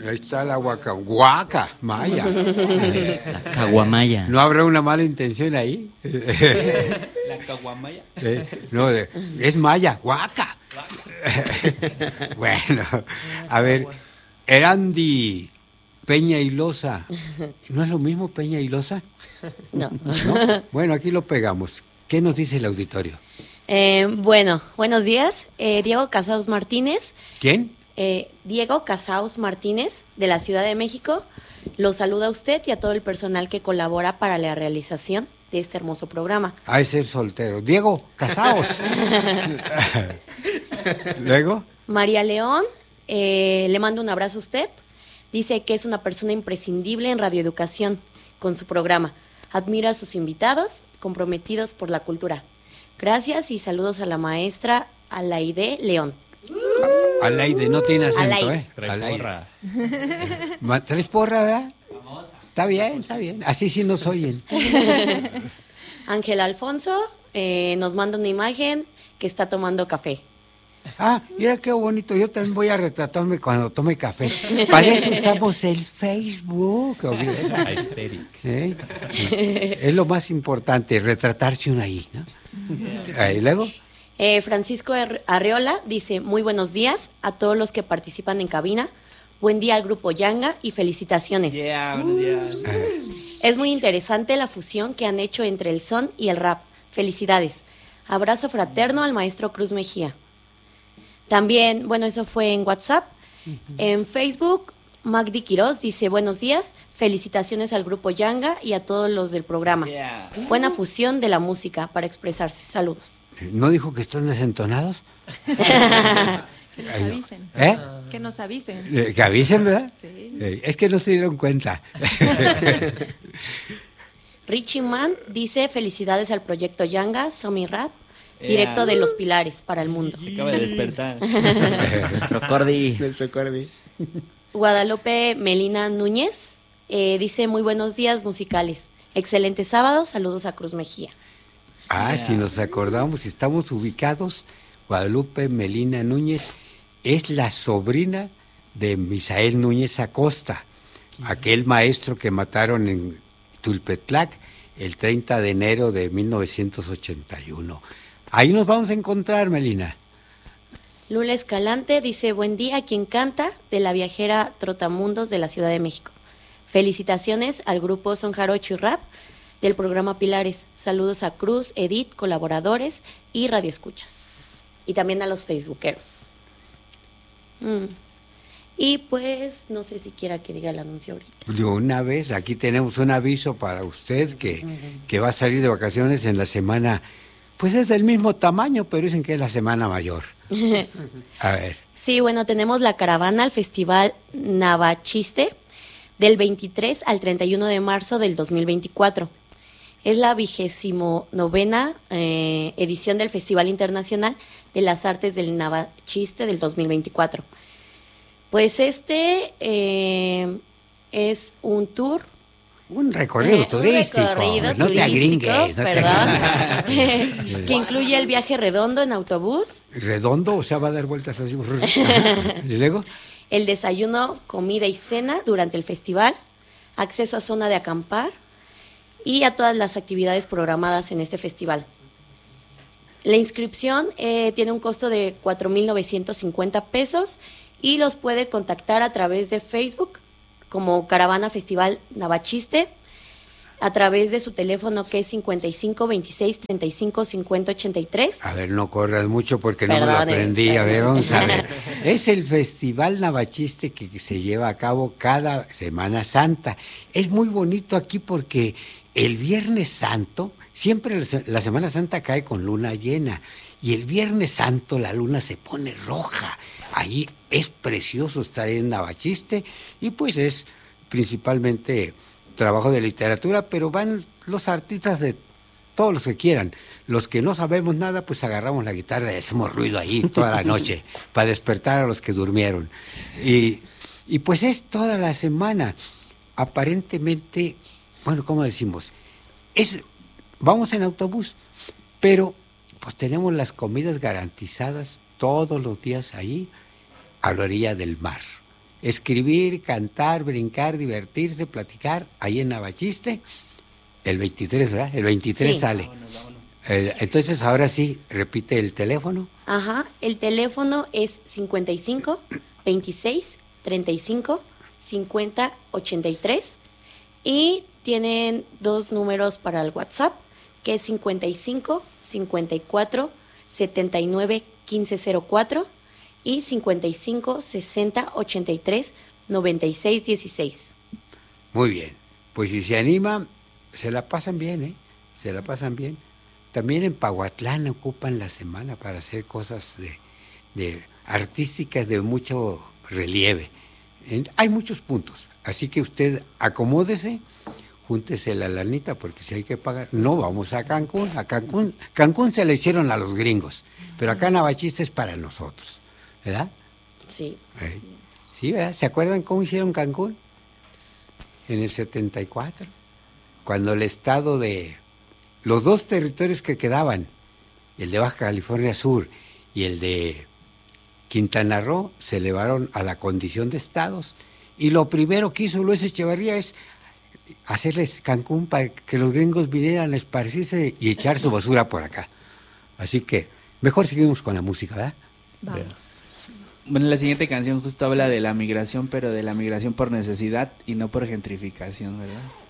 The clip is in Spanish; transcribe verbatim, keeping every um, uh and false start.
Ahí está la guaca, guaca, maya. La caguamaya. ¿No habrá una mala intención ahí? La caguamaya. Eh, no, de, es maya, guaca. Bueno, a ver, Erandi Peña y Loza. ¿No es lo mismo Peña y Loza? No. ¿No? Bueno, aquí lo pegamos. ¿Qué nos dice el auditorio? Eh, bueno, buenos días. Eh, Diego Casaus Martínez. ¿Quién? Eh, Diego Casaus Martínez, de la Ciudad de México. Lo saluda a usted y a todo el personal que colabora para la realización de este hermoso programa. Ah, es el soltero. Diego Casaus. Luego. María León, eh, le mando un abrazo a usted. Dice que es una persona imprescindible en radioeducación con su programa. Admira a sus invitados, comprometidos por la cultura. Gracias y saludos a la maestra Alaide León. Alaide, no tiene acento, Alaide. ¿eh? Trae Alaide. porra. Ma- ¿Tres porra, verdad? Está bien, está bien. Así sí nos oyen. Ángel Alfonso eh, nos manda una imagen que está tomando café. Ah, mira qué bonito. Yo también voy a retratarme cuando tome café. Para eso usamos el Facebook. Aesthetic. ¿Eh? Es lo más importante, retratarse uno ahí, ¿no? Ahí luego. Eh, Francisco Ar- Arreola dice, muy buenos días a todos los que participan en cabina. Buen día al grupo Yanga y felicitaciones. Yeah, buenos días. Es muy interesante la fusión que han hecho entre el son y el rap. Felicidades. Abrazo fraterno al maestro Cruz Mejía. También, bueno, eso fue en WhatsApp. En Facebook, Magdi Quiroz dice, buenos días, felicitaciones al grupo Yanga y a todos los del programa. Yeah. Buena fusión de la música para expresarse. Saludos. ¿No dijo que están desentonados? Que nos Ay, no. avisen. ¿Eh? Que nos avisen. Eh, Que avisen, ¿verdad? Sí. Eh, Es que no se dieron cuenta. Richie Man dice, felicidades al proyecto Yanga, Somi Rap, Yeah. directo de Los Pilares para el mundo. Acaba de despertar. Nuestro Cordy. Nuestro Corby. Guadalupe Melina Núñez eh, dice, muy buenos días musicales. Excelente sábado, saludos a Cruz Mejía. Ah, Yeah. si nos acordamos, si estamos ubicados, Guadalupe Melina Núñez es la sobrina de Misael Núñez Acosta, aquel maestro que mataron en Tulpetlac el treinta de enero de mil novecientos ochenta y uno. Ahí nos vamos a encontrar, Melina. Lula Escalante dice, buen día, quien canta de la viajera Trotamundos de la Ciudad de México. Felicitaciones al grupo Son Jarocho y Rap del programa Pilares. Saludos a Cruz, Edith, colaboradores y radioescuchas. Y también a los facebookeros. Mm. Y pues, no sé si quiera que diga el anuncio ahorita. De una vez, aquí tenemos un aviso para usted que, que va a salir de vacaciones en la semana, pues es del mismo tamaño, pero dicen que es la semana mayor. A ver. Sí, bueno, tenemos la caravana al Festival Navachiste del veintitrés al treinta y uno de marzo del dos mil veinticuatro. Es la vigésimo novena eh, edición del Festival Internacional de las Artes del Navachiste del dos mil veinticuatro. Pues este eh, es un tour. Un recorrido Eh, turístico. Un recorrido no te turístico, agringues. No te perdón, agringues. que incluye el viaje redondo en autobús, Redondo, o sea, va a dar vueltas así. Y luego, el desayuno, comida y cena durante el festival, acceso a zona de acampar y a todas las actividades programadas en este festival. La inscripción eh, tiene un costo de cuatro mil novecientos cincuenta pesos y los puede contactar a través de Facebook como Caravana Festival Navachiste, a través de su teléfono que es cincuenta y cinco veintiséis treinta y cinco cincuenta ochenta y tres. a ver, no corras mucho porque no me lo Perdone, aprendí. A ver, perdone. vamos a ver. Es el Festival Navachiste que se lleva a cabo cada Semana Santa. Es muy bonito aquí porque el Viernes Santo, siempre la Semana Santa cae con luna llena. Y el Viernes Santo la luna se pone roja. Ahí es precioso estar en Navachiste y pues es principalmente trabajo de literatura, pero van los artistas de todos los que quieran. Los que no sabemos nada, pues agarramos la guitarra y hacemos ruido ahí toda la noche para despertar a los que durmieron. Y, y pues es toda la semana. Aparentemente, bueno, ¿cómo decimos? Es, vamos en autobús, pero pues tenemos las comidas garantizadas todos los días ahí a la orilla del mar. escribir, cantar, brincar, divertirse, platicar, ahí en Navachiste, el veintitrés, ¿verdad? El veintitrés Sí. sale. Vámonos, vámonos. Eh, entonces, ahora sí, repite el teléfono. Ajá, el teléfono es cincuenta y cinco, veintiséis, treinta y cinco, cincuenta, ochenta y tres y tienen dos números para el WhatsApp, que es cincuenta y cinco, cincuenta y cuatro, setenta y nueve, quince cero cuatro y cincuenta y cinco, sesenta, ochenta y tres, noventa y seis, dieciséis. Muy bien. Pues si se anima, se la pasan bien, ¿eh? Se la pasan bien. También en Pahuatlán ocupan la semana para hacer cosas de, de artísticas de mucho relieve. En- hay muchos puntos, así que usted acomódese, júntese la lanita, porque si hay que pagar, no vamos a Cancún. A Cancún, Cancún se le hicieron a los gringos, pero acá Navachiste es para nosotros, ¿verdad? Sí. Eh, Sí, ¿verdad? ¿Se acuerdan cómo hicieron Cancún? En el setenta y cuatro, cuando el estado de... Los dos territorios que quedaban, el de Baja California Sur y el de Quintana Roo, se elevaron a la condición de estados. Y lo primero que hizo Luis Echeverría es hacerles Cancún para que los gringos vinieran a esparcirse y echar su basura por acá. Así que mejor seguimos con la música, ¿verdad? Vamos. Bueno, la siguiente canción justo habla de la migración, pero de la migración por necesidad y no por gentrificación, ¿verdad?